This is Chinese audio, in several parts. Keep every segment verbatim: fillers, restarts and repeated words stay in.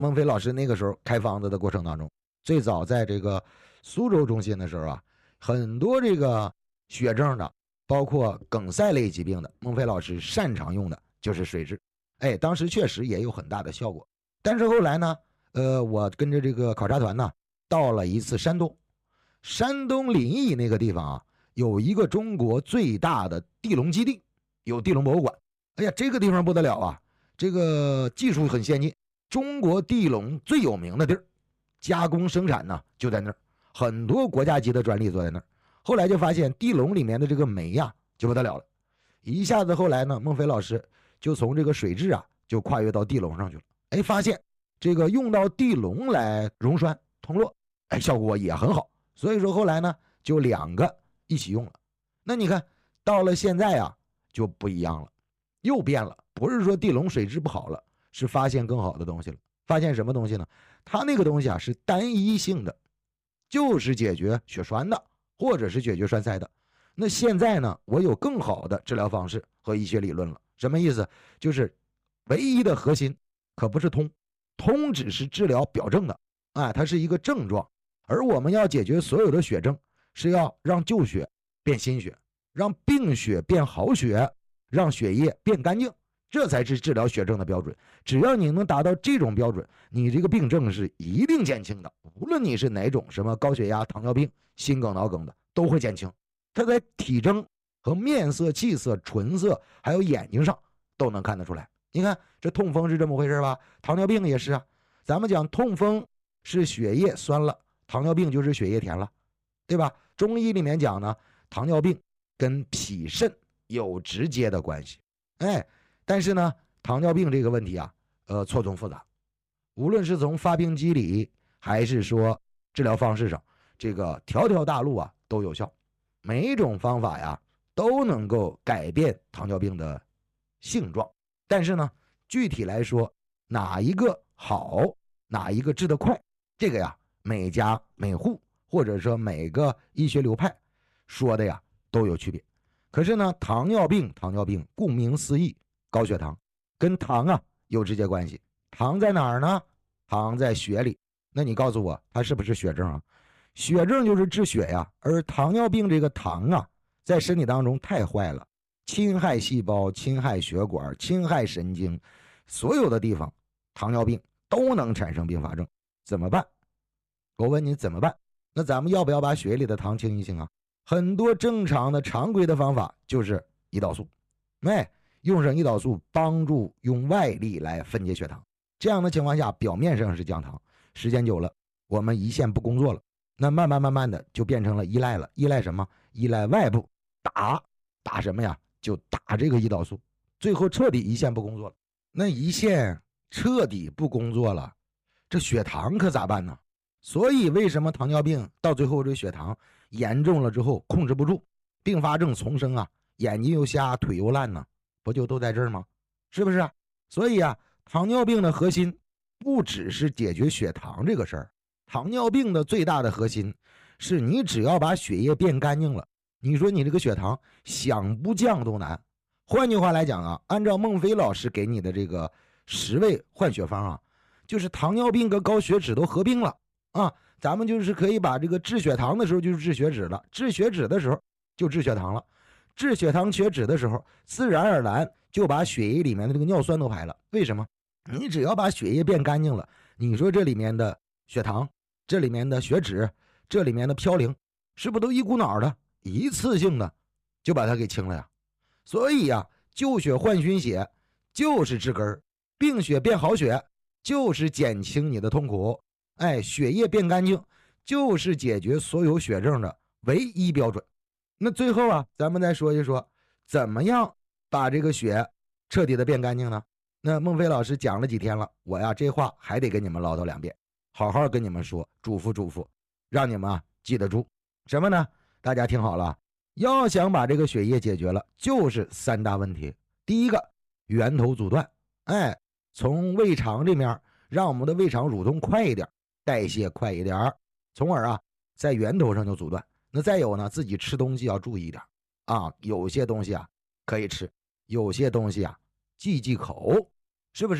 孟非老师那个时候开方子的过程当中，最早在这个苏州中心的时候啊，很多这个血症的，包括梗塞类疾病的，孟非老师擅长用的就是水蛭。哎，当时确实也有很大的效果。但是后来呢，呃，我跟着这个考察团呢，到了一次山东，山东临沂那个地方啊，有一个中国最大的地龙基地，有地龙博物馆。哎呀，这个地方不得了啊，这个技术很先进，中国地龙最有名的地儿，加工生产呢就在那儿，很多国家级的专利都在那儿。后来就发现地龙里面的这个酶呀、啊、就不得了了，一下子后来呢，孟非老师就从这个水蛭啊就跨越到地龙上去了。哎，发现这个用到地龙来溶栓通络，哎，效果也很好。所以说后来呢，就两个一起用了。那你看到了现在啊，就不一样了，又变了。不是说地龙水蛭不好了，是发现更好的东西了。发现什么东西呢？它那个东西啊是单一性的，就是解决血栓的，或者是解决栓塞的。那现在呢，我有更好的治疗方式和医学理论了。什么意思？就是唯一的核心可不是通，通只是治疗表症的啊，它是一个症状。而我们要解决所有的血症，是要让旧血变新血，让病血变好血，让血液变干净，这才是治疗血症的标准。只要你能达到这种标准，你这个病症是一定减轻的。无论你是哪种，什么高血压、糖尿病、心梗、脑梗的，都会减轻。它在体征和面色、气色、唇色还有眼睛上都能看得出来。你看这痛风是这么回事吧？糖尿病也是啊。咱们讲痛风是血液酸了，糖尿病就是血液甜了，对吧？中医里面讲呢，糖尿病跟脾肾有直接的关系。哎，但是呢，糖尿病这个问题啊，呃，错综复杂。无论是从发病机理，还是说治疗方式上，这个条条大路啊都有效。每一种方法呀，都能够改变糖尿病的性状。但是呢，具体来说，哪一个好，哪一个治得快，这个呀，每家每户或者说每个医学流派说的呀都有区别。可是呢，糖尿病，糖尿病顾名思义，高血糖跟糖啊有直接关系。糖在哪儿呢？糖在血里。那你告诉我，它是不是血症啊？血症就是治血呀，而糖尿病这个糖啊，在身体当中太坏了，侵害细胞，侵害血管，侵害神经，所有的地方，糖尿病都能产生并发症。怎么办？我问你怎么办？那咱们要不要把血里的糖清一清啊？很多正常的常规的方法就是胰岛素，哎，用上胰岛素帮助用外力来分解血糖。这样的情况下，表面上是降糖，时间久了，我们胰腺不工作了。那慢慢慢慢的就变成了依赖了。依赖什么？依赖外部打打什么呀？就打这个胰岛素，最后彻底胰腺不工作了。那胰腺彻底不工作了，这血糖可咋办呢？所以为什么糖尿病到最后这血糖严重了之后控制不住，并发症丛生啊，眼睛又瞎，腿又烂呢？不就都在这儿吗？是不是啊？所以啊，糖尿病的核心不只是解决血糖这个事儿。糖尿病的最大的核心是你只要把血液变干净了，你说你这个血糖想不降都难。换句话来讲啊，按照孟非老师给你的这个十味换血方啊，就是糖尿病跟高血脂都合并了啊。咱们就是可以把这个治血糖的时候就是治血脂了，治血脂的时候就治血糖了，治血糖血脂的时候自然而然就把血液里面的这个尿酸都排了。为什么？你只要把血液变干净了，你说这里面的血糖，这里面的血脂，这里面的嘌呤，是不是都一股脑的一次性的就把它给清了呀？所以呀，救血换熏血就是治根儿，病血变好血就是减轻你的痛苦，哎，血液变干净就是解决所有血症的唯一标准。那最后啊，咱们再说一说怎么样把这个血彻底的变干净呢？那孟非老师讲了几天了，我呀这话还得跟你们唠叨两遍，好好跟你们说，嘱咐嘱咐，让你们啊记得住。什么呢？大家听好了，要想把这个血液解决了，就是三大问题。第一个，源头阻断，哎，从胃肠这面让我们的胃肠蠕动快一点，代谢快一点，从而啊在源头上就阻断。那再有呢，自己吃东西要注意一点啊，有些东西啊可以吃，有些东西啊忌忌口，是不是啊？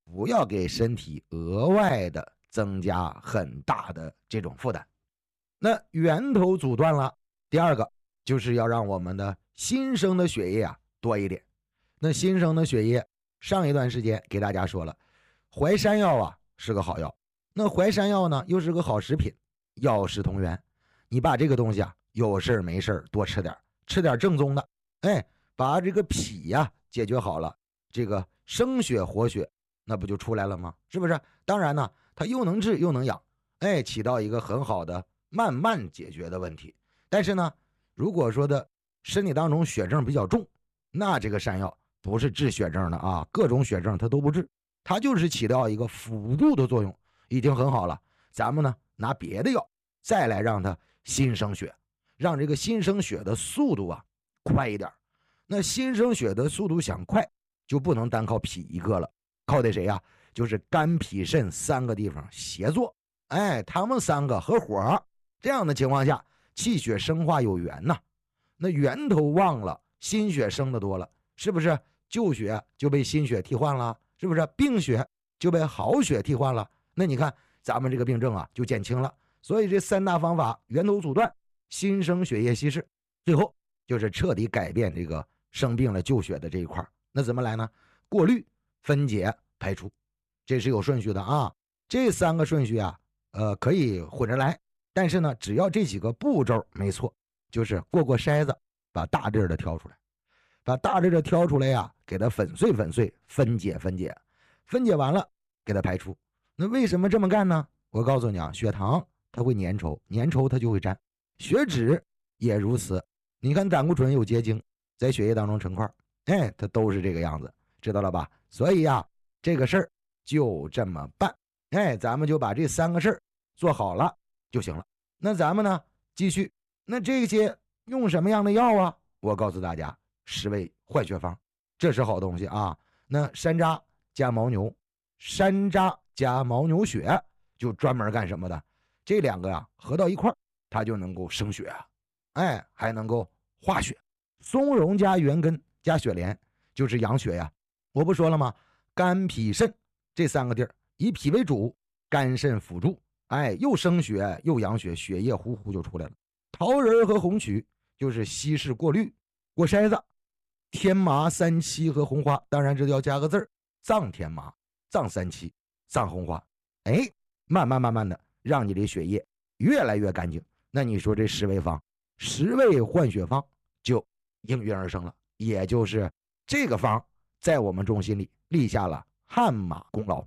不要给身体额外的增加很大的这种负担。那源头阻断了，第二个就是要让我们的新生的血液啊多一点。那新生的血液，上一段时间给大家说了，淮山药啊是个好药，那淮山药呢又是个好食品，药食同源。你把这个东西啊有事没事多吃点，吃点正宗的，哎，把这个脾呀、啊、解决好了，这个生血活血那不就出来了吗？是不是？当然呢，它又能治又能养，哎，起到一个很好的慢慢解决的问题。但是呢，如果说的身体当中血症比较重，那这个山药不是治血症的啊，各种血症它都不治，它就是起到一个辅助的作用，已经很好了。咱们呢拿别的药再来让它新生血，让这个新生血的速度啊快一点。那新生血的速度想快，就不能单靠脾一个了，靠的谁呀、啊？就是肝脾肾三个地方协作，哎，他们三个合伙，这样的情况下，气血生化有源呐。那源头旺了，新血生的多了，是不是旧血就被新血替换了？是不是病血就被好血替换了？那你看咱们这个病症啊就减轻了。所以这三大方法，源头阻断，新生血液稀释，最后就是彻底改变这个生病了旧血的这一块。那怎么来呢？过滤、分解、排出，这是有顺序的啊。这三个顺序啊，呃，可以混着来，但是呢，只要这几个步骤没错，就是过过筛子，把大粒的挑出来，把大粒的挑出来呀、啊，给它粉碎粉碎，分解分解，分解完了给它排出。那为什么这么干呢？我告诉你啊，血糖它会粘稠，粘稠它就会粘，血脂也如此。你看胆固醇有结晶，在血液当中成块，哎，它都是这个样子，知道了吧？所以呀，这个事儿就这么办，哎，咱们就把这三个事儿做好了就行了。那咱们呢，继续，那这些用什么样的药啊？我告诉大家，十味换血方，这是好东西啊。那山楂加牦牛，山楂加牦牛血就专门干什么的？这两个呀、啊、合到一块儿，它就能够生血，哎，还能够化血。松茸加元根加雪莲就是养血呀。我不说了吗？肝脾肾这三个地儿，以脾为主，肝肾辅助，哎，又生血又养血，血液呼呼就出来了。桃仁和红曲就是稀释过滤过筛子。天麻、三七和红花，当然这要加个字儿，藏天麻、藏三七、藏红花，哎，慢慢慢慢的让你的血液越来越干净。那你说这十味方，十味换血方就应运而生了，也就是这个方在我们中心里立下了汗马功劳。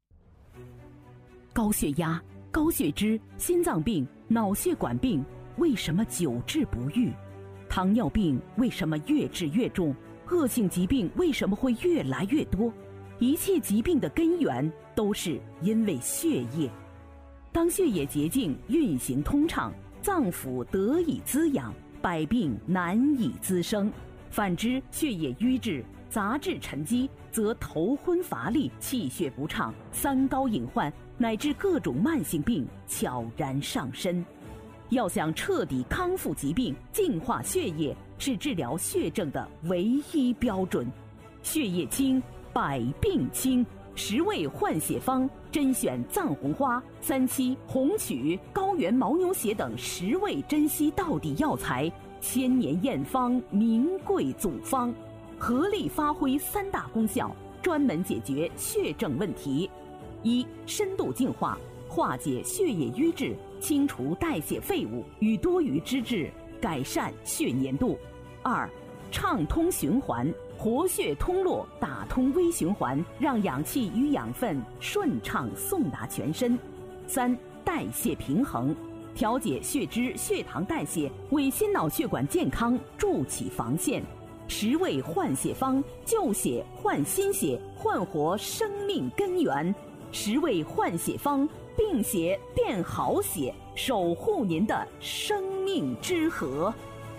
高血压、高血脂、心脏病、脑血管病为什么久治不愈？糖尿病为什么越治越重？恶性疾病为什么会越来越多？一切疾病的根源都是因为血液。当血液洁净运行通畅，脏腑得以滋养，百病难以滋生。反之，血液瘀滞、杂质沉积，则头昏乏力、气血不畅、三高隐患乃至各种慢性病悄然上身。要想彻底康复疾病、净化血液，是治疗血症的唯一标准。血液清，百病清。十味换血方甄选藏红花、三七、红曲、高原牦牛血等十味珍稀道地药材，千年验方，名贵祖方，合力发挥三大功效，专门解决血症问题：一、深度净化，化解血液瘀滞，清除代谢废物与多余脂质，改善血粘度；二、畅通循环，活血通络，打通微循环，让氧气与养分顺畅送达全身；三、代谢平衡，调节血脂、血糖代谢，为心脑血管健康筑起防线。十味换血方，旧血换新血，焕活生命根源。十味换血方，病血变好血，守护您的生命之河。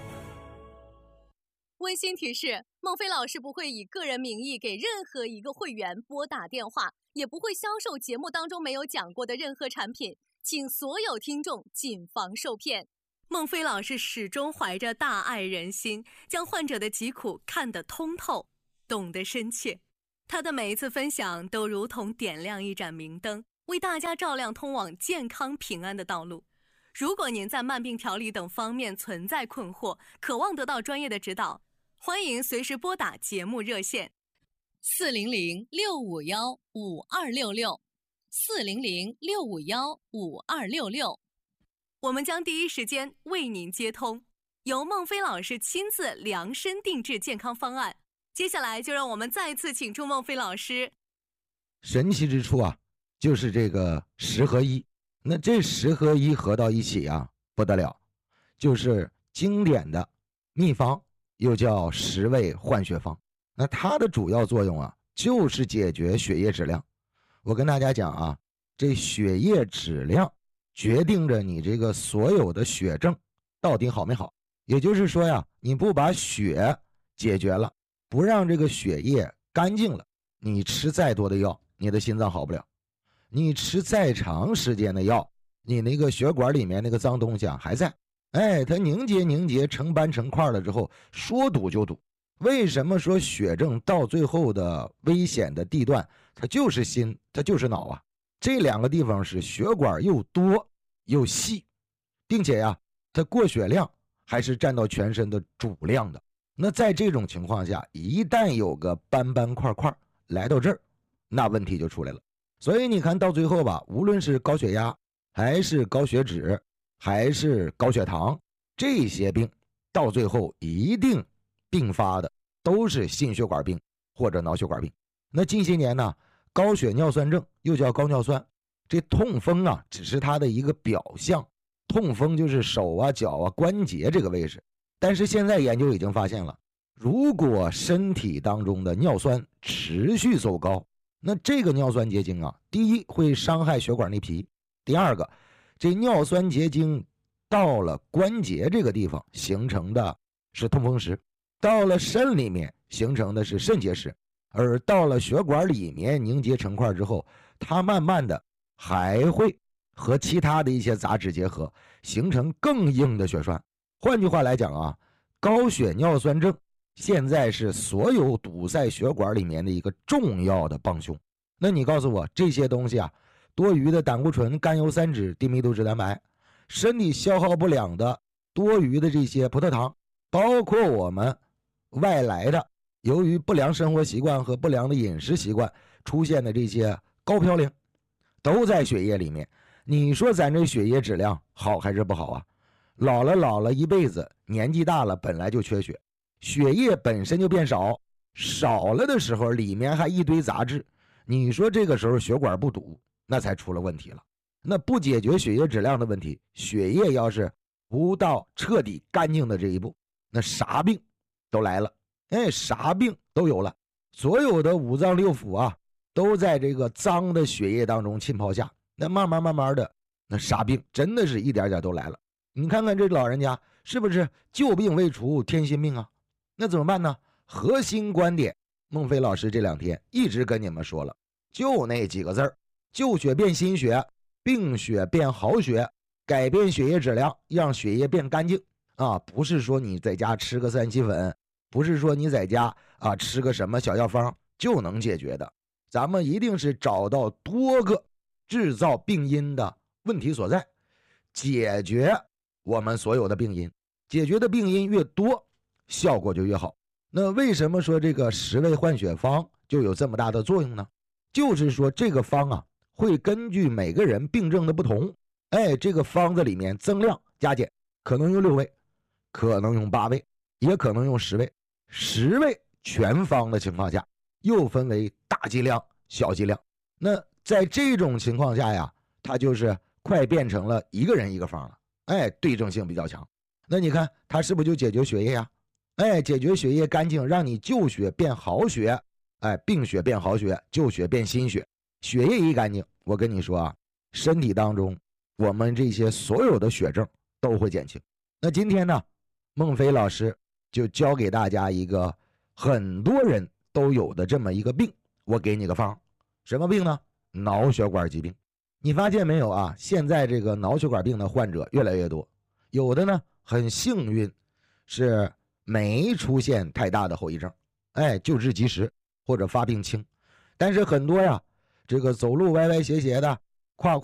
温馨提示：孟非老师不会以个人名义给任何一个会员拨打电话，也不会销售节目当中没有讲过的任何产品，请所有听众谨防受骗。孟非老师始终怀着大爱人心，将患者的疾苦看得通透，懂得深切。 他的每一次分享都如同点亮一盏明灯，为大家照亮通往健康平安的道路。如果您在慢病调理等方面存在困惑，渴望得到专业的指导，欢迎随时拨打节目热线四零零六五幺五二六六四零零六五幺五二六六，我们将第一时间为您接通，由孟非老师亲自量身定制健康方案。接下来就让我们再次请出孟非老师。 神奇之处啊，就是这个十合一。那这十合一合到一起啊，不得了，就是经典的秘方，又叫十味换血方。那它的主要作用啊，就是解决血液质量。我跟大家讲啊，这血液质量决定着你这个所有的血症到底好没好。也就是说呀，你不把血解决了，不让这个血液干净了，你吃再多的药，你的心脏好不了。你吃再长时间的药，你那个血管里面那个脏东西啊还在，哎，它凝结凝结成斑成块了之后，说堵就堵。为什么说血症到最后的危险的地段，它就是心，它就是脑啊？这两个地方是血管又多又细，并且呀，它过血量还是占到全身的主量的。那在这种情况下，一旦有个斑斑块块来到这儿，那问题就出来了。所以你看到最后吧，无论是高血压还是高血脂还是高血糖，这些病到最后一定并发的都是心血管病或者脑血管病。那近些年呢，高血尿酸症又叫高尿酸，这痛风啊只是它的一个表象，痛风就是手啊脚啊关节这个位置。但是现在研究已经发现了，如果身体当中的尿酸持续走高，那这个尿酸结晶啊，第一会伤害血管内皮，第二个，这尿酸结晶到了关节这个地方形成的是痛风石，到了肾里面形成的是肾结石，而到了血管里面凝结成块之后，它慢慢的还会和其他的一些杂质结合，形成更硬的血栓。换句话来讲啊，高血尿酸症现在是所有堵塞血管里面的一个重要的帮凶。那你告诉我，这些东西啊，多余的胆固醇、甘油三酯、低密度脂蛋白，身体消耗不良的多余的这些葡萄糖，包括我们外来的由于不良生活习惯和不良的饮食习惯出现的这些高嘌呤，都在血液里面。你说咱这血液质量好还是不好啊？老了老了一辈子，年纪大了本来就缺血，血液本身就变少，少了的时候里面还一堆杂质，你说这个时候血管不堵，那才出了问题了。那不解决血液质量的问题，血液要是不到彻底干净的这一步，那啥病都来了，哎，啥病都有了。所有的五脏六腑啊，都在这个脏的血液当中浸泡下，那慢慢慢慢的，那啥病真的是一点点都来了。你看看这老人家是不是旧病未除添新病啊？那怎么办呢？核心观点，孟非老师这两天一直跟你们说了，就那几个字儿：旧血变新血，病血变好血，改变血液质量，让血液变干净啊！不是说你在家吃个三七粉，不是说你在家啊吃个什么小药方就能解决的。咱们一定是找到多个制造病因的问题所在，解决我们所有的病因，解决的病因越多，效果就越好。那为什么说这个十味换血方就有这么大的作用呢？就是说这个方啊，会根据每个人病症的不同，哎，这个方子里面增量加减，可能用六味，可能用八味，也可能用十味。十味全方的情况下，又分为大剂量、小剂量。那在这种情况下呀，它就是快变成了一个人一个方了，哎，对症性比较强。那你看它是不是就解决血液呀？哎，解决血液干净，让你旧血变好血，哎，病血变好血，旧血变新血。血液一干净，我跟你说啊，身体当中我们这些所有的血症都会减轻。那今天呢，孟非老师就教给大家一个很多人都有的这么一个病，我给你个方。什么病呢？脑血管疾病。你发现没有啊？现在这个脑血管病的患者越来越多，有的呢很幸运是没出现太大的后遗症，哎，救治及时或者发病轻。 但是很多呀，这个走路歪歪斜斜的，